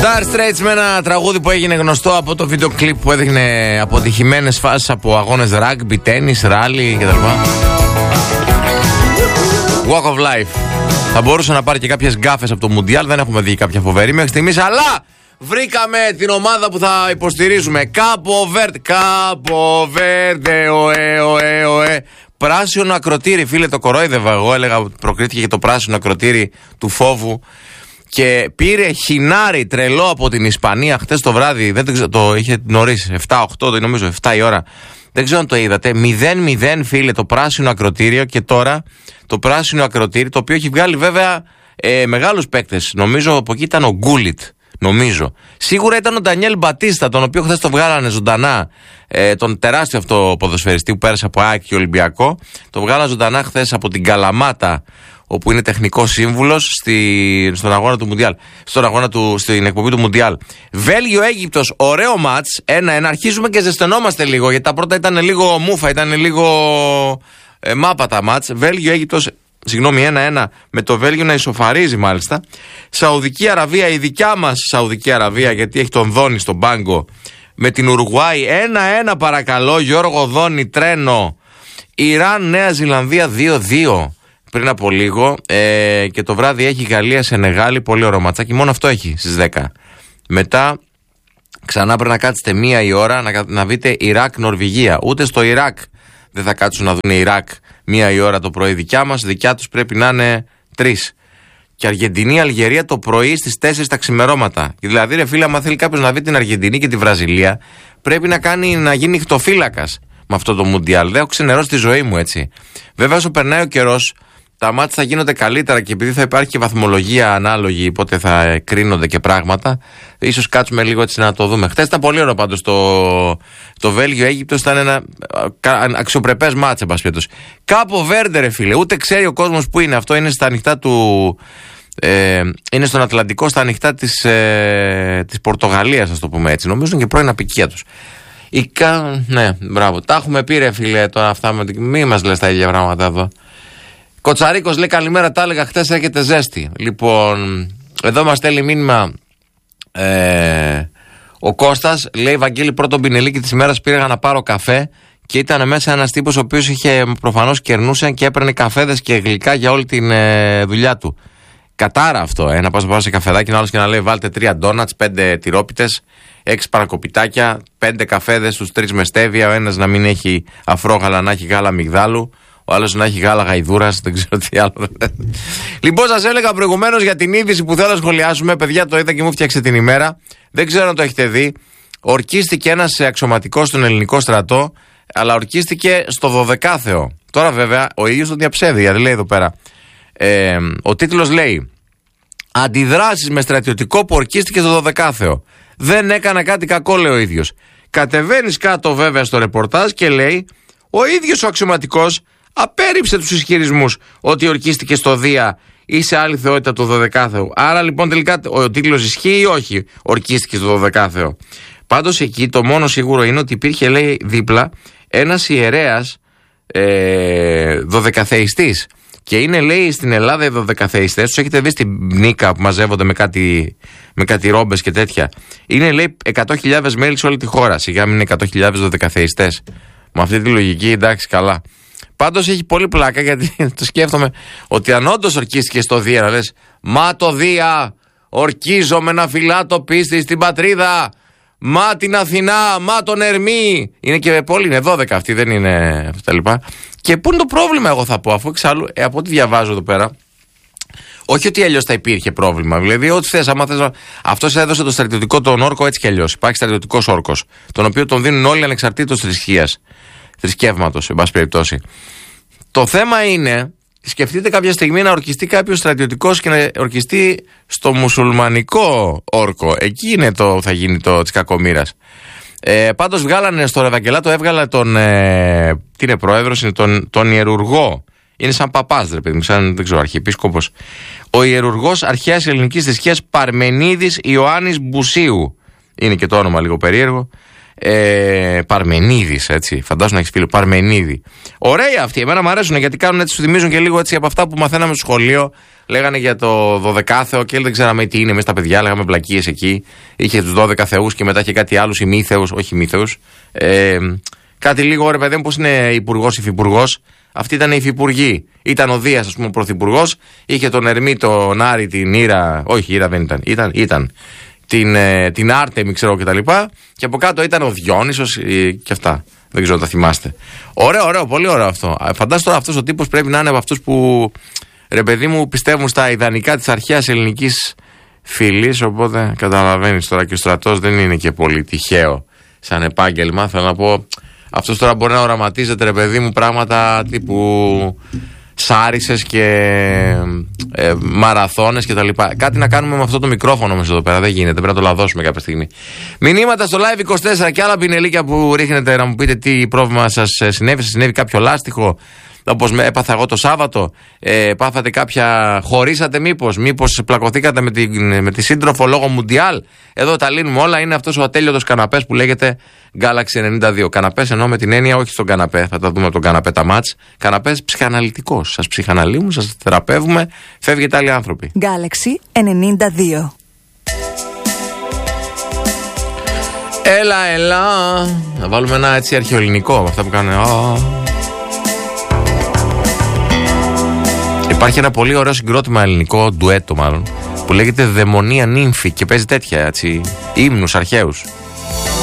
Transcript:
Dire Straits με ένα τραγούδι που έγινε γνωστό από το βίντεο κλιπ που έδειχνε αποτυχημένες φάσεις από αγώνες rugby, τένις, ράλι κτλ. Walk of Life. Θα μπορούσε να πάρει και κάποιες γκάφες από το Μουντιάλ. Δεν έχουμε δει κάποια φοβερή μέχρι στιγμής, αλλά βρήκαμε την ομάδα που θα υποστηρίζουμε. Κάπο Βέρντε, οε. Πράσινο ακροτήρι, φίλε, το κορόιδευα. Εγώ έλεγα προκρίθηκε και το πράσινο ακροτήρι του φόβου. Και πήρε χινάρι τρελό από την Ισπανία χτες το βράδυ. Δεν ξέρω, το είχε νωρίς, 7-8, νομίζω, 7 η ώρα. Δεν ξέρω αν το είδατε. 0-0, φίλε, το πράσινο ακροτήριο. Και τώρα το πράσινο ακροτήρι, το οποίο έχει βγάλει βέβαια μεγάλους παίκτες. Νομίζω από εκεί ήταν ο Γκούλιτ. Νομίζω. Σίγουρα ήταν ο Ντανιέλ Μπατίστα, τον οποίο χθες το βγάλανε ζωντανά. Τον τεράστιο αυτό ποδοσφαιριστή που πέρασε από ΑΕΚ και Ολυμπιακό. Το βγάλανε ζωντανά χθες από την Καλαμάτα, όπου είναι τεχνικός σύμβουλος στον αγώνα του Μουντιάλ. Στην εκπομπή του Μουντιάλ. Βέλγιο-Αίγυπτος, ωραίο μάτς. 1-1. Αρχίζουμε και ζεσθενόμαστε λίγο, γιατί τα πρώτα ήταν λίγο μούφα, ήταν λίγο μάπα τα μάτς. Βέλγιο-Αίγυπτος, 1-1, με το Βέλγιο να ισοφαρίζει μάλιστα. Σαουδική Αραβία, η δικιά μας Σαουδική Αραβία, γιατί έχει τον Δόνι στον πάγκο, με την Ουρουγουάη. 1-1 παρακαλώ, Γιώργο Δόνι, τρένο. Ιράν, Νέα Ζηλανδία 2-2. Πριν από λίγο, και το βράδυ έχει Γαλλία Σενεγάλη, πολύ ωραίο ματσάκι, μόνο αυτό έχει στις 10. Μετά ξανά πρέπει να κάτσετε 1 η ώρα να δείτε Ιράκ Νορβηγία. Ούτε στο Ιράκ δεν θα κάτσουν να δουν Ιράκ 1 η ώρα το πρωί. Δικιά τους πρέπει να είναι 3. Και Αργεντινή Αλγερία το πρωί στις 4 τα ξημερώματα. Δηλαδή, ρε φίλε, άμα θέλει κάποιος να δει την Αργεντινή και τη Βραζιλία, πρέπει να γίνει νυχτοφύλακας με αυτό το Μουντιάλ. Δεν έχω ξενερώσει τη ζωή μου, έτσι. Βέβαια, όσο περνάει ο καιρός, τα μάτια θα γίνονται καλύτερα και επειδή θα υπάρχει και βαθμολογία ανάλογη, οπότε θα κρίνονται και πράγματα, ίσως κάτσουμε λίγο έτσι να το δούμε. Χθες ήταν πολύ ωραίο πάντως το Βέλγιο-Αίγυπτος, ήταν ένα αξιοπρεπές μάτς, εν πάση περιπτώσει. Κάπο Βέρντε, ρε φίλε, ούτε ξέρει ο κόσμος που είναι. Αυτό είναι στα ανοιχτά είναι στον Ατλαντικό, στα ανοιχτά της Πορτογαλίας, ας το πούμε έτσι. Νομίζω είναι και πρώην απικία τους. Ναι, μπράβο. Τα έχουμε πει, ρε φίλε, τώρα αυτά. Μη μας λες τα ίδια πράγματα εδώ. Κοτσαρίκος λέει καλημέρα, τα έλεγα χτες, έρχεται ζέστη. Λοιπόν, εδώ μας στέλνει μήνυμα ο Κώστας, λέει Βαγγέλη, πρώτον πινελίκι της ημέρας πήγα να πάρω καφέ και ήταν μέσα ένας τύπος ο οποίος προφανώς κερνούσε και έπαιρνε καφέδες και γλυκά για όλη τη δουλειά του. Κατάρα αυτό, να πας να πάρω σε καφεδάκι να άλλος και να λέει βάλτε 3 ντόνατς, 5 τυρόπιτες, 6 παρακοπιτάκια, 5 καφέδες, τους 3 με στέβια, ο ένας να μην έχει αφρόγαλα, να έχει γάλα μυγδάλου. Ο άλλος να έχει γάλα γαϊδούρας, δεν ξέρω τι άλλο. Λοιπόν, σας έλεγα προηγουμένως για την είδηση που θέλω να σχολιάσουμε. Παιδιά, το είδα και μου φτιάξε την ημέρα. Δεν ξέρω αν το έχετε δει. Ορκίστηκε ένας αξιωματικός στον ελληνικό στρατό, αλλά ορκίστηκε στο 12θεο. Τώρα, βέβαια, ο ίδιος τον διαψεύδει, γιατί λέει εδώ πέρα. Ο τίτλος λέει «Αντιδράσεις με στρατιωτικό που ορκίστηκε στο 12θεο. Δεν έκανα κάτι κακό», λέει ο ίδιος. Κατεβαίνεις κάτω, βέβαια, στο ρεπορτάζ και λέει ο ίδιος ο αξιωματικός απέρριψε τους ισχυρισμούς ότι ορκίστηκε στο Δία ή σε άλλη θεότητα του 12θεου. Άρα λοιπόν τελικά ο τίτλος ισχύει ή όχι, ορκίστηκε στο 12θεο. Πάντως εκεί το μόνο σίγουρο είναι ότι υπήρχε, λέει, δίπλα ένας ιερέας δωδεκαθεϊστής. Και είναι, λέει, στην Ελλάδα οι δωδεκαθεϊστές, τους έχετε δει στην Νίκα που μαζεύονται με κάτι ρόμπες και τέτοια. Είναι, λέει, 100.000 μέλη σε όλη τη χώρα. Σιγά μην είναι 100.000 δωδεκαθεϊστές. Με αυτή τη λογική, εντάξει, καλά. Πάντως έχει πολύ πλάκα, γιατί το σκέφτομαι ότι αν όντως ορκίστηκε στο Δία, να λες «Μα το Δία, ορκίζομαι να φυλάτω πίστη στην πατρίδα, μα την Αθηνά, μα τον Ερμή». Είναι και πόλη, είναι 12 αυτή, δεν είναι αυτά λοιπά. Και πού είναι το πρόβλημα, εγώ θα πω, αφού εξάλλου, από ό,τι διαβάζω εδώ πέρα, όχι ότι αλλιώς θα υπήρχε πρόβλημα. Δηλαδή, ό,τι θες, άμα θες. Αυτός έδωσε το στρατιωτικό τον όρκο έτσι κι αλλιώς. Υπάρχει στρατιωτικός όρκος, τον οποίο τον δίνουν όλοι ανεξαρτήτως θρησκεύματος, εν πάση περιπτώσει. Το θέμα είναι, σκεφτείτε κάποια στιγμή να ορκιστεί κάποιος στρατιωτικός και να ορκιστεί στο μουσουλμανικό όρκο. Εκεί θα γίνει της κακομοίρας. Πάντως βγάλανε στο Ευαγγελάτο, έβγαλε τι είναι πρόεδρος, είναι τον ιερουργό. Είναι σαν παπάς, ρε παιδί μου, σαν, δεν ξέρω, αρχιεπίσκοπος. Ο ιερουργός αρχαίας ελληνικής θρησκείας Παρμενίδης Ιωάννης Μπουσίου. Είναι και το όνομα λίγο περίεργο. Παρμενίδης, έτσι. Φαντάζομαι να έχεις φίλο Παρμενίδη. Ωραία αυτοί, εμένα μου αρέσουν γιατί κάνουν έτσι, σου θυμίζουν και λίγο έτσι από αυτά που μαθαίναμε στο σχολείο. Λέγανε για το 12θεο και δεν ξέραμε τι είναι. Εμείς τα παιδιά λέγαμε βλακίες εκεί. Είχε τους 12 θεούς και μετά είχε κάτι άλλους ημίθεους, όχι ημίθεους. Κάτι λίγο, ρε παιδί μου, πώς είναι υπουργός, υφυπουργός. Αυτή ήταν η υφυπουργή. Ήταν ο Δίας, ας πούμε, πρωθυπουργός. Είχε τον Ερμή, τον Άρη, την Ήρα. Όχι, η Ήρα δεν ήταν. Ήταν. Την Άρτεμι, ξέρω κτλ. Και από κάτω ήταν ο Διόνυσος και αυτά. Δεν ξέρω αν τα θυμάστε. Ωραίο, πολύ ωραίο αυτό. Φαντάζομαι τώρα αυτός ο τύπος πρέπει να είναι από αυτούς που, ρε παιδί μου, πιστεύουν στα ιδανικά της αρχαίας ελληνικής φυλής. Οπότε καταλαβαίνεις τώρα, και ο στρατός δεν είναι και πολύ τυχαίο σαν επάγγελμα. Θέλω να πω, αυτός τώρα μπορεί να οραματίζεται, ρε παιδί μου, πράγματα τύπου σάρισες και μαραθώνες και τα λοιπά. Κάτι να κάνουμε με αυτό το μικρόφωνο μέσα εδώ πέρα. Δεν γίνεται, πρέπει να το λαδώσουμε κάποια στιγμή. Μηνύματα στο Live 24 και άλλα πινελίκια που ρίχνετε να μου πείτε τι πρόβλημα σας συνέβη. Σας συνέβη κάποιο λάστιχο, όπως έπαθα εγώ το Σάββατο. Πάθατε κάποια, χωρίσατε μήπως πλακωθήκατε με τη σύντροφο λόγω Μουντιάλ. Εδώ τα λύνουμε όλα. Είναι αυτός ο ατέλειωτος καναπές που λέγεται Galaxy 92. Καναπές εννοώ με την έννοια, όχι στον καναπέ, θα τα δούμε από τον καναπέ τα μάτς. Καναπές ψυχαναλυτικός. Σας ψυχαναλύουμε, σας θεραπεύουμε, φεύγετε άλλοι άνθρωποι. Galaxy 92. Έλα. Να βάλουμε ένα έτσι αρχαιοελληνικό από αυτά που κάνουν. Υπάρχει ένα πολύ ωραίο συγκρότημα ελληνικό, ντουέτο μάλλον, που λέγεται Δαιμονία Νύμφη και παίζει τέτοια έτσι ύμνους αρχαίους.